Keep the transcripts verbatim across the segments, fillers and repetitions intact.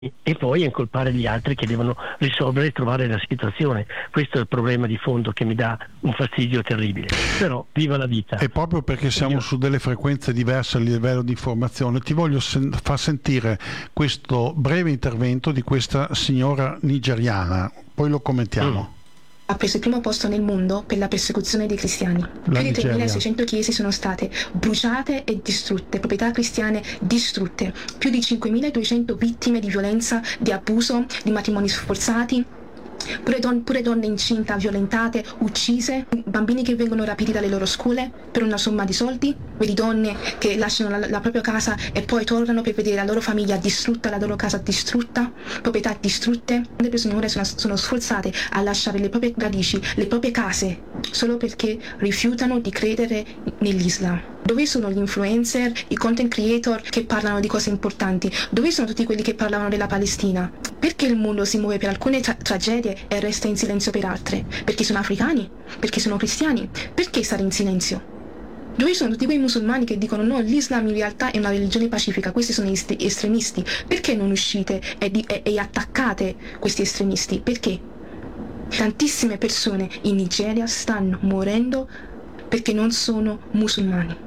e poi incolpare gli altri che devono risolvere e trovare la situazione. Questo è il problema di fondo che mi dà un fastidio terribile. Però viva la vita. E proprio perché siamo Io... su delle frequenze diverse a livello di informazione, ti voglio sen- far sentire questo breve intervento di questa signora nigeriana, poi lo commentiamo. Mm. Ha preso il primo posto nel mondo per la persecuzione dei cristiani. La Più di tremilaseicento chiese sono state bruciate e distrutte, proprietà cristiane distrutte, più di cinquemiladuecento vittime di violenza, di abuso, di matrimoni sforzati, pure, don- pure donne incinte, violentate, uccise, bambini che vengono rapiti dalle loro scuole per una somma di soldi, vedi donne che lasciano la, la propria casa e poi tornano per vedere la loro famiglia distrutta, la loro casa distrutta, proprietà distrutte. Le persone sono, sono sforzate a lasciare le proprie radici, le proprie case, solo perché rifiutano di credere nell'Islam. Dove sono gli influencer, i content creator che parlano di cose importanti? Dove sono tutti quelli che parlavano della Palestina? Perché il mondo si muove per alcune tra- tragedie e resta in silenzio per altre? Perché sono africani? Perché sono cristiani? Perché stare in silenzio? Dove sono tutti quei musulmani che dicono no, l'Islam in realtà è una religione pacifica, questi sono est- estremisti? Perché non uscite e, di- e-, e attaccate questi estremisti? Perché? Tantissime persone in Nigeria stanno morendo perché non sono musulmani.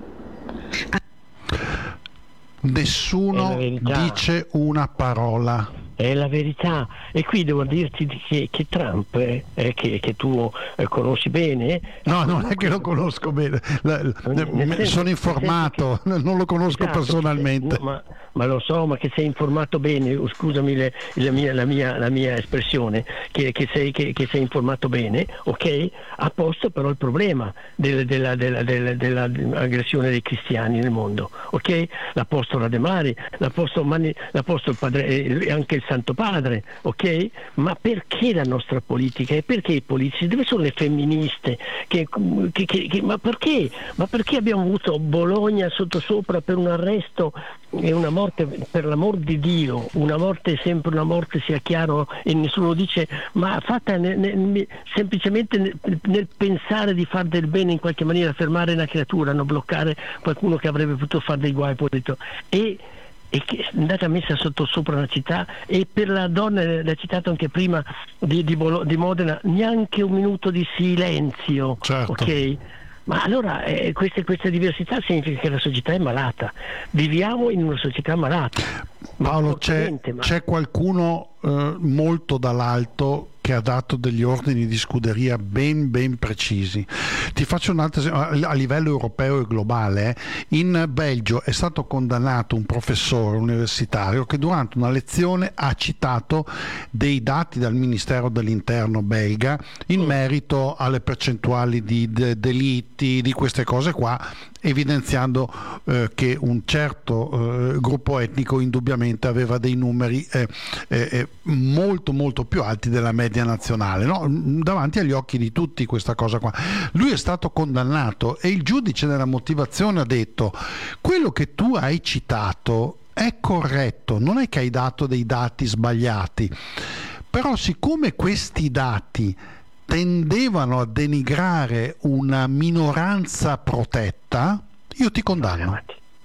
Nessuno dice una parola. È la verità. E qui devo dirti che, che Trump, eh, che, che tu eh, conosci bene. No, non è che lo conosco bene, la, la, senso, sono informato, che, non lo conosco esatto, personalmente. Sei, no, ma, ma lo so, ma che sei informato bene, scusami le, la, mia, la, mia, la mia espressione, che, che, sei, che, che sei informato bene, ok? Ha posto però il problema del, della, della, della, della, dell'aggressione dei cristiani nel mondo, ok? L'ha posto la De Mari, l'ha posto, Mani, l'ha posto il padre, eh, anche il Santo Padre, ok? Ma perché la nostra politica e perché i politici? Dove sono le femministe? Che, che, che, che, ma perché? Ma perché abbiamo avuto Bologna sottosopra per un arresto e una morte, per l'amor di Dio, una morte sempre una morte, sia chiaro, e nessuno dice, ma fatta ne, ne, semplicemente nel, nel pensare di far del bene in qualche maniera, fermare una creatura, non bloccare qualcuno che avrebbe potuto fare dei guai politici. E e che è andata messa sotto sopra una città, e per la donna, l'ha citato anche prima di, di, Bolo, di Modena, neanche un minuto di silenzio, certo. Ok? Ma allora eh, queste, queste diversità significa che la società è malata, viviamo in una società malata. Paolo, c'è, ma... c'è qualcuno eh, molto dall'alto che ha dato degli ordini di scuderia ben ben precisi. Ti faccio un altro esempio a livello europeo e globale. In Belgio è stato condannato un professore universitario che durante una lezione ha citato dei dati dal Ministero dell'Interno belga in merito alle percentuali di de- delitti, di queste cose qua, evidenziando eh, che un certo eh, gruppo etnico indubbiamente aveva dei numeri eh, eh, molto molto più alti della media nazionale, no? Davanti agli occhi di tutti questa cosa qua. Lui è stato condannato e il giudice nella motivazione ha detto: quello che tu hai citato è corretto, non è che hai dato dei dati sbagliati, però siccome questi dati tendevano a denigrare una minoranza protetta, io ti condanno.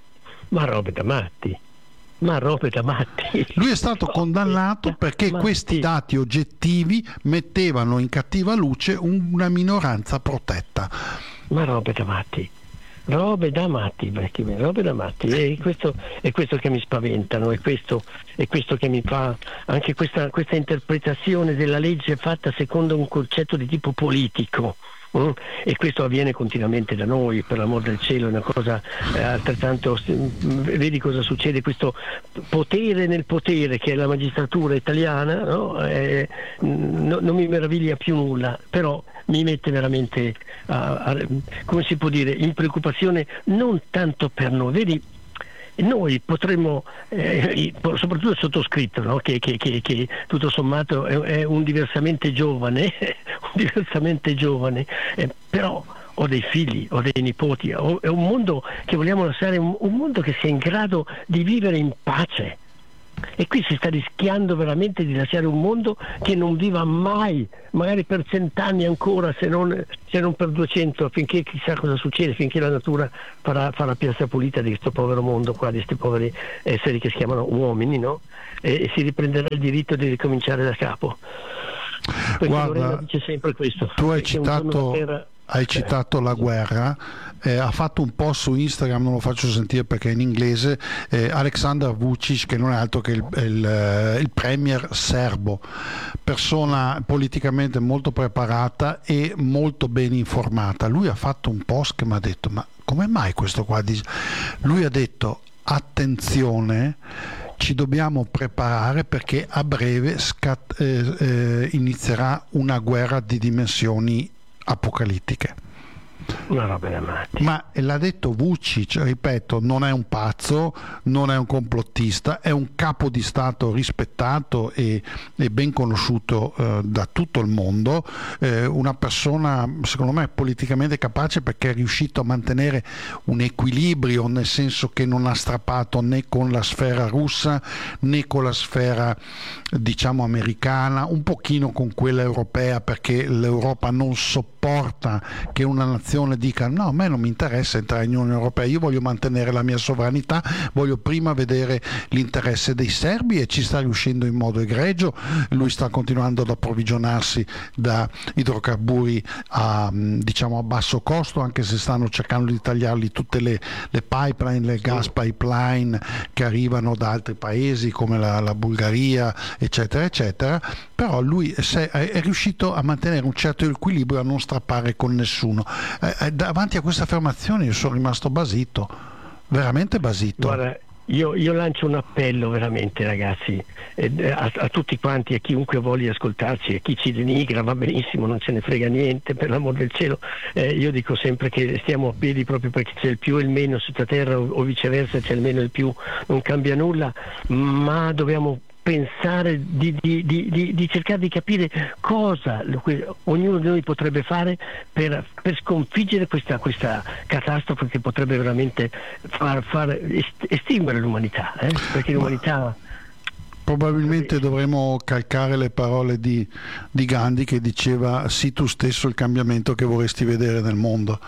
Ma robe da matti, ma robe da matti. Lui è stato condannato perché matti. Questi dati oggettivi mettevano in cattiva luce una minoranza protetta. Ma robe da matti. Robe da matti, robe da matti, e questo è questo che mi spaventano, è questo, è questo che mi fa anche questa, questa interpretazione della legge fatta secondo un concetto di tipo politico. Mm? E questo avviene continuamente da noi, per l'amor del cielo, è una cosa eh, altrettanto, vedi cosa succede, questo potere nel potere che è la magistratura italiana, no? eh, no, non mi meraviglia più nulla, però mi mette veramente a, a, come si può dire, in preoccupazione, non tanto per noi, vedi. Noi potremmo, eh, soprattutto il sottoscritto, no? che, che, che, che tutto sommato è, è un diversamente giovane, un diversamente giovane, eh, però ho dei figli, ho dei nipoti, ho, è un mondo che vogliamo lasciare, un, un mondo che sia in grado di vivere in pace. E qui si sta rischiando veramente di lasciare un mondo che non viva mai, magari per cent'anni ancora, se non, se non per duecento, finché chissà cosa succede, finché la natura farà, farà piazza pulita di questo povero mondo qua, di questi poveri esseri che si chiamano uomini, no? E, e si riprenderà il diritto di ricominciare da capo. Perché Guarda, Lorena dice sempre questo. Tu hai citato, terra... hai citato la guerra, eh, ha fatto un post su Instagram, non lo faccio sentire perché è in inglese, eh, Aleksandar Vučić, che non è altro che il, il, il premier serbo, persona politicamente molto preparata e molto ben informata. Lui ha fatto un post che mi ha detto: ma come mai questo qua? Lui ha detto: attenzione, ci dobbiamo preparare perché a breve scat- eh, eh, inizierà una guerra di dimensioni apocalittiche. Una roba da matti. Ma l'ha detto Vučić, ripeto, non è un pazzo, non è un complottista, è un capo di Stato rispettato e, e ben conosciuto eh, da tutto il mondo, eh, una persona secondo me politicamente capace, perché è riuscito a mantenere un equilibrio, nel senso che non ha strappato né con la sfera russa né con la sfera diciamo americana, un pochino con quella europea, perché l'Europa non sopporta che una nazione dica: no, a me non mi interessa entrare in Unione Europea, io voglio mantenere la mia sovranità, voglio prima vedere l'interesse dei serbi, e ci sta riuscendo in modo egregio. Lui sta continuando ad approvvigionarsi da idrocarburi a, diciamo, a basso costo, anche se stanno cercando di tagliarli tutte le, le pipeline, le gas pipeline che arrivano da altri paesi come la, la Bulgaria, eccetera eccetera. Però lui è, è riuscito a mantenere un certo equilibrio, a non strappare con nessuno. Eh, davanti a questa affermazione io sono rimasto basito, veramente basito. Guarda, io, io lancio un appello veramente, ragazzi, eh, a, a tutti quanti, a chiunque voglia ascoltarci, a chi ci denigra va benissimo, non ce ne frega niente, per l'amor del cielo. Eh, io dico sempre che stiamo a piedi proprio perché c'è il più e il meno su questa terra, o, o viceversa, c'è il meno e il più, non cambia nulla, ma dobbiamo pensare di, di, di, di, di cercare di capire cosa ognuno di noi potrebbe fare per, per sconfiggere questa, questa catastrofe che potrebbe veramente far, far estinguere l'umanità, eh? Perché l'umanità... Probabilmente dovremmo calcare le parole di, di Gandhi, che diceva: sii tu stesso il cambiamento che vorresti vedere nel mondo.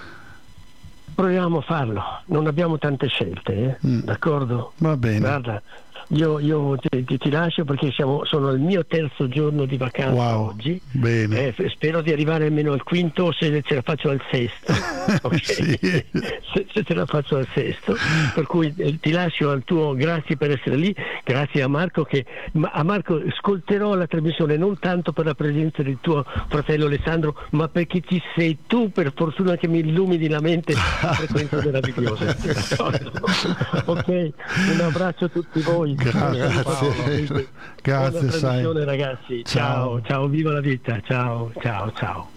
Proviamo a farlo, non abbiamo tante scelte, eh? mm. D'accordo? Va bene. Guarda, Io, io ti, ti, ti lascio perché siamo, sono al mio terzo giorno di vacanza. Wow, oggi. Bene. Eh, spero di arrivare almeno al quinto, se ce la faccio al sesto. Okay? Sì. se, se ce la faccio al sesto. Per cui eh, ti lascio al tuo, grazie per essere lì, grazie a Marco, che ma, a Marco ascolterò la trasmissione non tanto per la presenza del tuo fratello Alessandro, ma perché ci sei tu, per fortuna, che mi illumini la mente con frequenze meravigliose. Ok, un abbraccio a tutti voi. Grazie, grazie, sai. Ragazzi, ciao. ciao, ciao, viva la vita, ciao, ciao, ciao.